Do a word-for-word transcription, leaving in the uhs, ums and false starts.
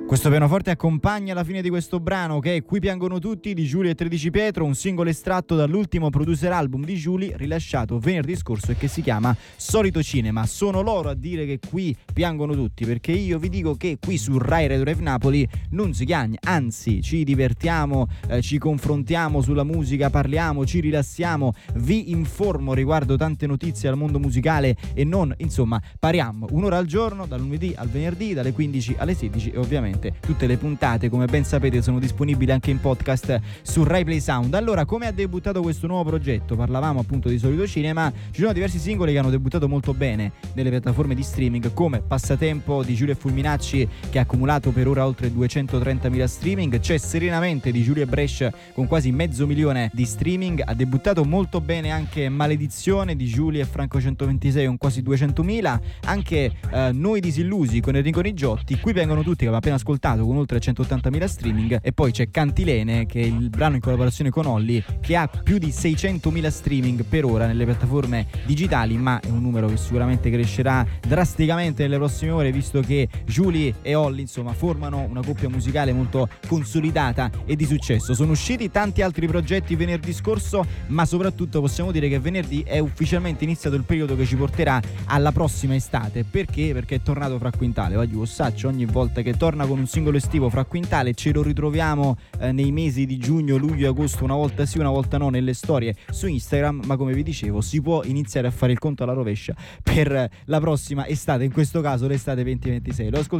Questo pianoforte accompagna la fine di questo brano, che è Qui piangono tutti di Giulia e tredici Pietro, un singolo estratto dall'ultimo producer album di Giulia rilasciato venerdì scorso e che si chiama Solito Cinema. Sono loro a dire che qui piangono tutti, perché io vi dico che qui su Rai Radio Live Napoli non si piagne, anzi ci divertiamo, eh, ci confrontiamo sulla musica, parliamo, ci rilassiamo, vi informo riguardo tante notizie al mondo musicale e non, insomma, pariamo un'ora al giorno, dal lunedì al venerdì, dalle quindici alle sedici, e ovviamente tutte le puntate, come ben sapete, sono disponibili anche in podcast su Rai Play Sound. Allora, come ha debuttato questo nuovo progetto? Parlavamo appunto di Solito Cinema, ci sono diversi singoli che hanno debuttato molto bene nelle piattaforme di streaming, come Passatempo di Giulia Fulminacci, che ha accumulato per ora oltre duecentotrentamila streaming. C'è Serenamente di Giulia Brescia con quasi mezzo milione di streaming. Ha debuttato molto bene anche Maledizione di Giulia e Franco centoventisei con quasi duecentomila. Anche eh, Noi Disillusi con Enrico Nigiotti. Qui vengono tutti, che aveva appena ascoltato, con oltre centottantamila streaming. E poi c'è Cantilene, che è il brano in collaborazione con Olli, che ha più di seicentomila streaming per ora nelle piattaforme digitali, ma è un numero che sicuramente crescerà drasticamente nelle prossime ore, visto che Giulia e Olli insomma formano una coppia musicale molto consolidata e di successo. Sono usciti tanti altri progetti venerdì scorso, ma soprattutto possiamo dire che venerdì è ufficialmente iniziato il periodo che ci porterà alla prossima estate. Perché? Perché è tornato Fra Quintale. Voglio Ossaccio, ogni volta che torna con un singolo estivo Fra Quintale ce lo ritroviamo eh, nei mesi di giugno, luglio e agosto, una volta sì, una volta no, nelle storie su Instagram. Ma come vi dicevo, si può iniziare a fare il conto alla rovescia per la prossima estate, in questo caso l'estate duemilaventisei. Lo ascoltiamo